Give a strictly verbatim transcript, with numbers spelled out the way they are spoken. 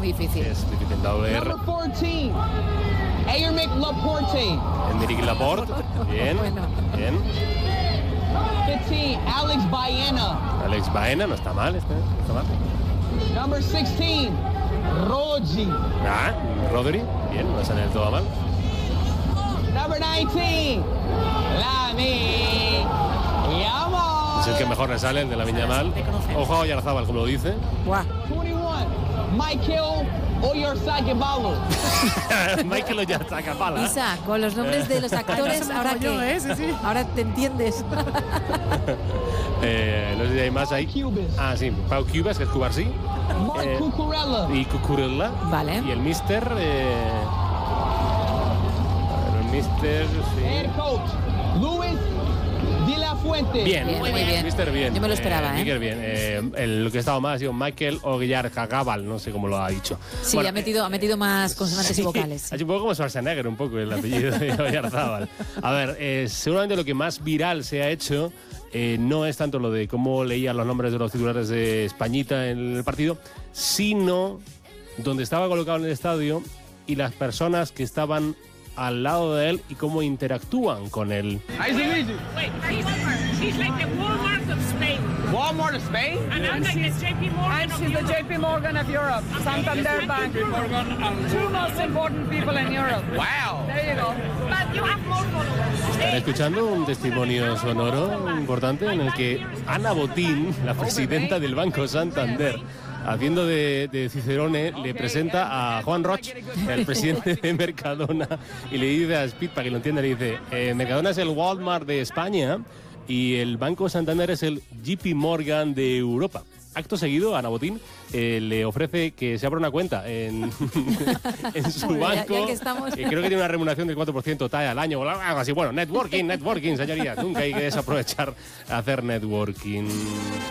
muy difícil. Es difícil. Doble R. Number fourteen, Aymeric Laporte. Enrique Laporte. Bien. Bueno. Bien. fifteen, Alex Baena. Alex Baena, no está mal. Este, no está mal. Number sixteen, Rodri. Ah, Rodri. Bien, no sale del todo mal. Number nineteen, Lamine Yamal. Es el que mejor le sale, el de la Viñamal. Ojo a Oyarzábal, como lo dice. Guau. twenty-one, Michael Oyarzabal. Michael Oyarzabal. Isa, con los nombres de los actores, ahora yo, que ¿eh? Sí, sí. ahora te entiendes. eh, no sé si hay más ahí. Cubas. Ah, sí, Pau Cubas, que es Cubarsí. Mark Eh, Cucurella. Y Cucurella. Vale. Y el Mister. Eh... a ver, el Mister. Head Sí. coach, Luis de la Fuente. Bien, Bien, muy bien. Mister bien. Yo me lo esperaba, ¿eh? Mikel bien. Eh, el que estaba más ha sido Michael Oyarzabal, no sé cómo lo ha dicho. Sí, Bueno, ha metido, ha metido más consonantes sí, y vocales. Ha hecho un poco como Schwarzenegger, un poco el apellido de Oyarzábal. A ver, eh, seguramente lo que más viral se ha hecho eh, no es tanto lo de cómo leían los nombres de los titulares de Españita en el partido, sino donde estaba colocado en el estadio y las personas que estaban al lado de él y cómo interactúan con él. Nice to meet you. Wait, she's, she's like the Walmart of Spain. Walmart of Spain? And I'm like the J P Morgan And of she's the Europe. J P Morgan of Europe, Santander Bank. Two most important people in Europe. Wow. There you go. But you have more followers. Están escuchando un testimonio sonoro importante en el que Ana Botín, la presidenta del Banco Santander, haciendo de, de Cicerone, le presenta a Juan Roch, el presidente de Mercadona, y le dice a Speed, para que lo entienda, le dice, eh, Mercadona es el Walmart de España y el Banco Santander es el J P Morgan de Europa. Acto seguido, Ana Botín eh, le ofrece que se abra una cuenta en, en su Bueno, ya- banco. ya que estamos. Que creo que tiene una remuneración del cuatro por ciento tal al año o algo así. Bueno, networking, networking, señoría. Nunca hay que desaprovechar hacer networking.